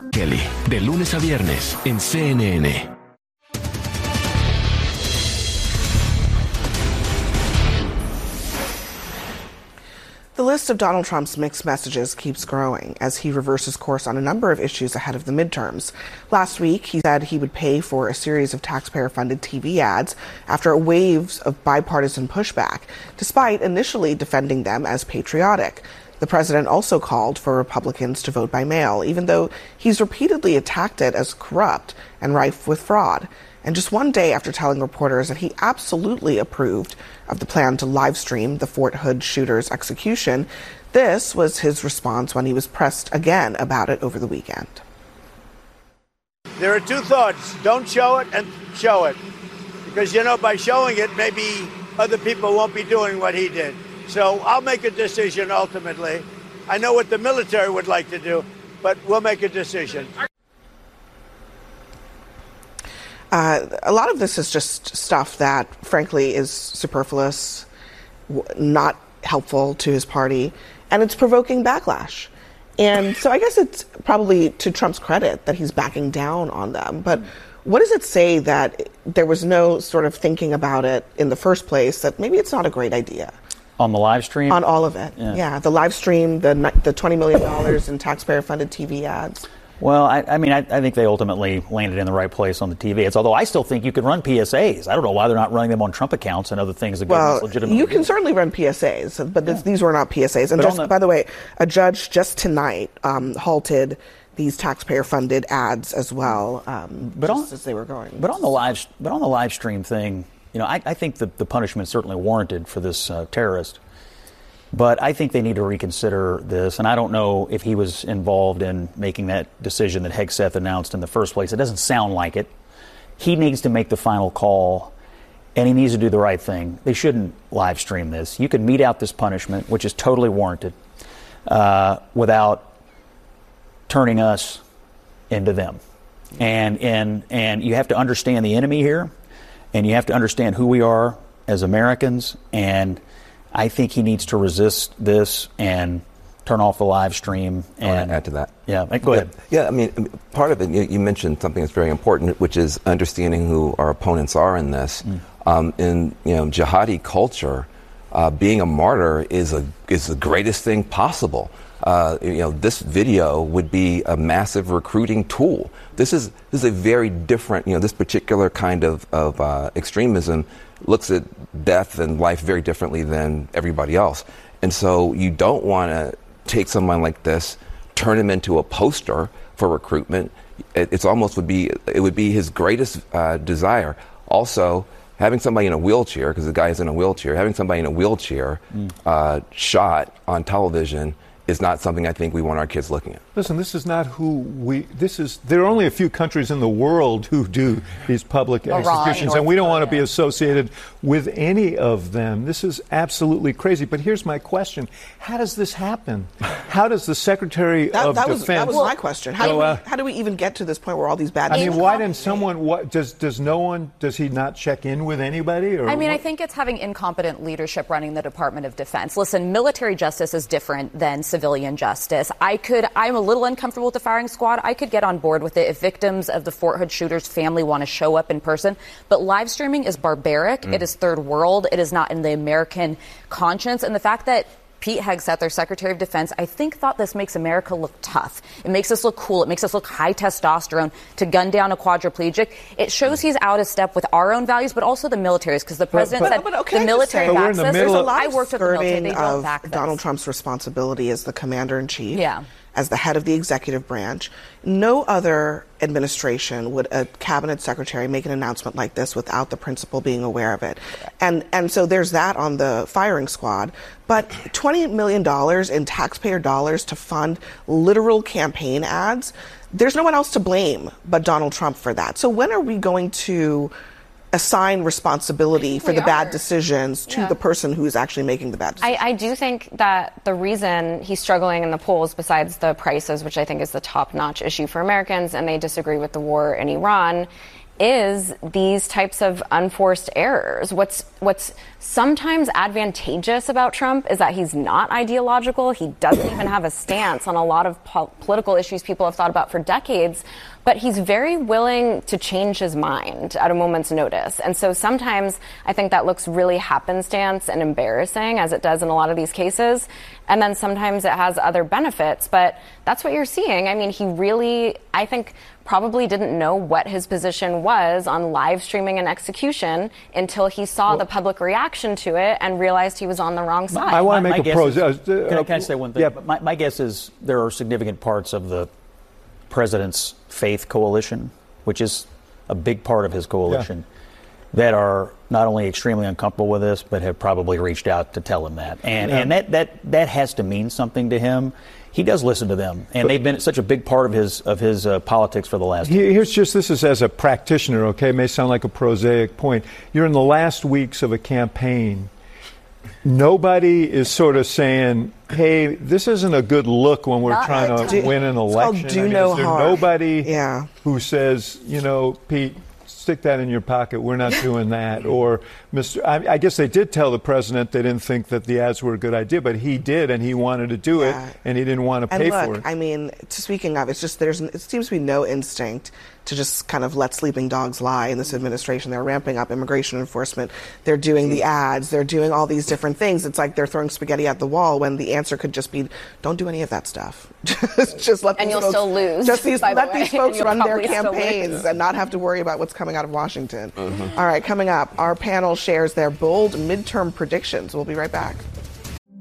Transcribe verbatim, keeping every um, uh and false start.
Kelly, de lunes a viernes en C N N. The list of Donald Trump's mixed messages keeps growing as he reverses course on a number of issues ahead of the midterms. Last week, he said he would pay for a series of taxpayer-funded T V ads after waves of bipartisan pushback, despite initially defending them as patriotic. The president also called for Republicans to vote by mail, even though he's repeatedly attacked it as corrupt and rife with fraud. And just one day after telling reporters that he absolutely approved of the plan to live stream the Fort Hood shooter's execution, this was his response when he was pressed again about it over the weekend. There are two thoughts. Don't show it and show it. Because, you know, by showing it, maybe other people won't be doing what he did. So I'll make a decision ultimately. I know what the military would like to do, but we'll make a decision. Uh, a lot of this is just stuff that, frankly, is superfluous, w- not helpful to his party, and it's provoking backlash. And so I guess it's probably to Trump's credit that he's backing down on them. But what does it say that there was no sort of thinking about it in the first place, that maybe it's not a great idea? On the live stream? On all of it, yeah. yeah the live stream, the the twenty million dollars in taxpayer-funded T V ads. Well, I, I mean, I, I think they ultimately landed in the right place on the T V. It's, although I still think you could run P S As. I don't know why they're not running them on Trump accounts and other things that well, legitimately. You can certainly run P S As, but this, yeah. these were not P S As. And just, the, by the way, a judge just tonight um, halted these taxpayer-funded ads as well, um, but just on, as they were going. But on the live, but on the live stream thing, you know, I, I think the, the punishment is certainly warranted for this uh, terrorist. But I think they need to reconsider this, and I don't know if he was involved in making that decision that Hegseth announced in the first place. It doesn't sound like it. He needs to make the final call, and he needs to do the right thing. They shouldn't live stream this. You can mete out this punishment, which is totally warranted, uh, without turning us into them. And, and, and you have to understand the enemy here, and you have to understand who we are as Americans, and I think he needs to resist this and turn off the live stream. And I want to add to that. Yeah, go ahead. Yeah, yeah I mean, part of it, you, you mentioned something that's very important, which is understanding who our opponents are in this. Mm. Um, in you know, jihadi culture, uh, being a martyr is a is the greatest thing possible. Uh, you know, this video would be a massive recruiting tool. This is this is a very different. You know, this particular kind of of uh, extremism looks at death and life very differently than everybody else. And so you don't want to take someone like this, turn him into a poster for recruitment. It, it's almost would be, it would be his greatest uh, desire. Also, having somebody in a wheelchair, because the guy is in a wheelchair, having somebody in a wheelchair mm. uh, shot on television is not something I think we want our kids looking at. Listen, this is not who we, this is, there are only a few countries in the world who do these public Iran, executions, and we don't want to be associated with any of them. This is absolutely crazy. But here's my question. How does this happen? How does the Secretary that, of that Defense... Was, that was my question. How, so, do we, uh, how do we even get to this point where all these bad... I mean, why didn't someone, what, does does no one, does he not check in with anybody? Or I mean, what? I think it's having incompetent leadership running the Department of Defense. Listen, military justice is different than civilian justice. I could, I'm a little uncomfortable with the firing squad. I could get on board with it if victims of the Fort Hood shooter's family want to show up in person. But live streaming is barbaric. Mm. It is third world. It is not in the American conscience. And the fact that Pete Hegseth, their Secretary of Defense, I think thought this makes America look tough. It makes us look cool. It makes us look high testosterone to gun down a quadriplegic. It shows he's out of step with our own values, but also the military's, because the president but, but, said but okay, the military say, backs the us. There's a lot I worked with the military. They don't of back this. Donald Trump's responsibility as the commander-in-chief. Yeah. As the head of the executive branch. No other administration would a cabinet secretary make an announcement like this without the principal being aware of it. And and so there's that on the firing squad. But twenty million dollars in taxpayer dollars to fund literal campaign ads, there's no one else to blame but Donald Trump for that. So when are we going to assign responsibility for we the are. bad decisions to yeah. the person who is actually making the bad decisions? I, I do think that the reason he's struggling in the polls, besides the prices, which I think is the top-notch issue for Americans, and they disagree with the war in Iran, is these types of unforced errors. What's what's sometimes advantageous about Trump is that he's not ideological. He doesn't even have a stance on a lot of po- political issues people have thought about for decades, but he's very willing to change his mind at a moment's notice. And so sometimes I think that looks really happenstance and embarrassing, as it does in a lot of these cases. And then sometimes it has other benefits, but that's what you're seeing. I mean, he really, I think, probably didn't know what his position was on live streaming and execution until he saw well, the public reaction to it and realized he was on the wrong side. I want to make my a pro. Is, uh, can, I, can I say one thing? Yeah. My, my guess is there are significant parts of the president's faith coalition, which is a big part of his coalition, yeah. that are not only extremely uncomfortable with this, but have probably reached out to tell him that. And yeah. and that, that, that has to mean something to him. He does listen to them, and but, they've been such a big part of his of his uh, politics for the last year. Here's just, this is as a practitioner, okay? It may sound like a prosaic point. You're in the last weeks of a campaign. Nobody is sort of saying, hey, this isn't a good look when we're Not trying to do, win an election. Do I mean, no is there harm. nobody yeah. who says, you know, Pete, stick that in your pocket, we're not doing that? Or, Mister I, I guess they did tell the president they didn't think that the ads were a good idea, but he did, and he wanted to do yeah. it, and he didn't want to and pay look, for it. I mean, to speaking of, it's just there's it seems to be no instinct to just kind of let sleeping dogs lie in this administration. They're ramping up immigration enforcement. They're doing the ads. They're doing all these different things. It's like they're throwing spaghetti at the wall when the answer could just be, don't do any of that stuff. just, just let and these you'll folks, still lose. Just these, by let the these way. folks run their probably campaigns and not have to worry about what's coming out of Washington. Mm-hmm. All right, coming up, our panel shares their bold midterm predictions. We'll be right back.